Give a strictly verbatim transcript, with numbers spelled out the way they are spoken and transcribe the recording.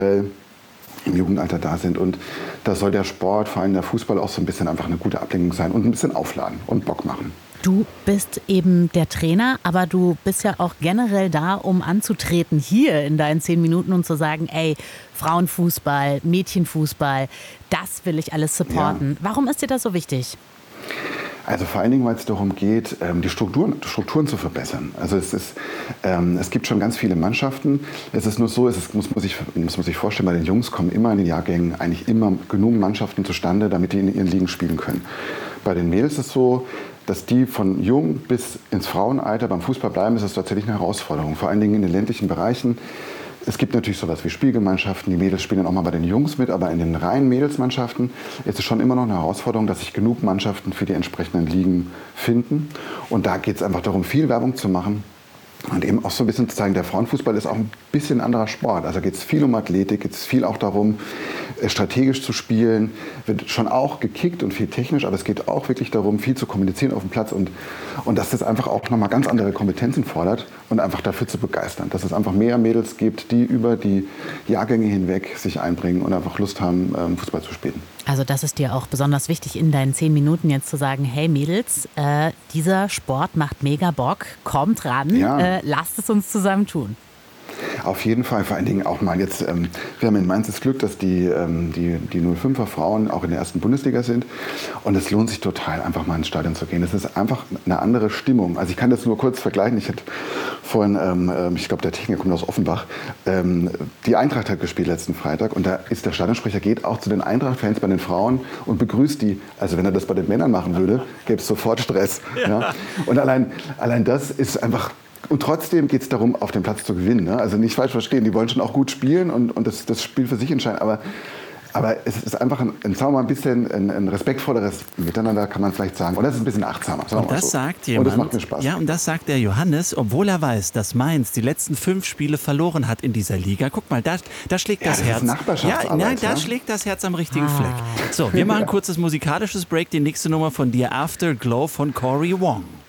im Jugendalter da sind. Und da soll der Sport, vor allem der Fußball, auch so ein bisschen einfach eine gute Ablenkung sein und ein bisschen aufladen und Bock machen. Du bist eben der Trainer, aber du bist ja auch generell da, um anzutreten hier in deinen zehn Minuten und zu sagen, ey, Frauenfußball, Mädchenfußball, das will ich alles supporten. Ja. Warum ist dir das so wichtig? Also vor allen Dingen, weil es darum geht, die Strukturen, Strukturen zu verbessern. Also es, ist, ähm, es gibt schon ganz viele Mannschaften. Es ist nur so, es ist, muss, man sich, muss man sich vorstellen, bei den Jungs kommen immer in den Jahrgängen eigentlich immer genug Mannschaften zustande, damit die in ihren Ligen spielen können. Bei den Mädels ist es so, dass die von jung bis ins Frauenalter beim Fußball bleiben, ist das tatsächlich eine Herausforderung. Vor allen Dingen in den ländlichen Bereichen. Es gibt natürlich sowas wie Spielgemeinschaften, die Mädels spielen dann auch mal bei den Jungs mit, aber in den reinen Mädelsmannschaften ist es schon immer noch eine Herausforderung, dass sich genug Mannschaften für die entsprechenden Ligen finden. Und da geht es einfach darum, viel Werbung zu machen und eben auch so ein bisschen zu zeigen, der Frauenfußball ist auch ein bisschen ein anderer Sport. Also geht es viel um Athletik, geht es viel auch darum, strategisch zu spielen, wird schon auch gekickt und viel technisch, aber es geht auch wirklich darum, viel zu kommunizieren auf dem Platz und, und dass das einfach auch nochmal ganz andere Kompetenzen fordert und einfach dafür zu begeistern. Dass es einfach mehr Mädels gibt, die über die Jahrgänge hinweg sich einbringen und einfach Lust haben, Fußball zu spielen. Also das ist dir auch besonders wichtig, in deinen zehn Minuten jetzt zu sagen, hey Mädels, äh, dieser Sport macht mega Bock, kommt ran, ja. äh, lasst es uns zusammen tun. Auf jeden Fall, vor allen Dingen auch mal jetzt, ähm, wir haben in Mainz das Glück, dass die, ähm, die, die null fünfer Frauen auch in der ersten Bundesliga sind und es lohnt sich total, einfach mal ins Stadion zu gehen. Es ist einfach eine andere Stimmung. Also ich kann das nur kurz vergleichen, ich hatte vorhin, ähm, ich glaube der Techniker kommt aus Offenbach, ähm, die Eintracht hat gespielt letzten Freitag und da ist der Stadionsprecher, geht auch zu den Eintracht-Fans bei den Frauen und begrüßt die. Also wenn er das bei den Männern machen würde, gäbe es sofort Stress. Ja. Ja? Und allein, allein das ist einfach. Und trotzdem geht es darum, auf dem Platz zu gewinnen. Ne? Also nicht falsch verstehen, die wollen schon auch gut spielen und, und das, das Spiel für sich entscheiden. Aber, aber es ist einfach ein, ein, sagen wir mal, ein bisschen ein, ein respektvolleres Miteinander, kann man vielleicht sagen. Oder es ist ein bisschen achtsamer. Sagen und das so. sagt jemand, und das macht mir Spaß. Ja, und das sagt der Johannes, obwohl er weiß, dass Mainz die letzten fünf Spiele verloren hat in dieser Liga. Guck mal, da, da schlägt ja, das, das Herz. Ist Nachbarschaftsarbeit, ja, nein, da ja? schlägt das Herz am richtigen ah. Fleck. So, wir machen ein kurzes musikalisches Break. Die nächste Nummer von dir, Afterglow von Cory Wong.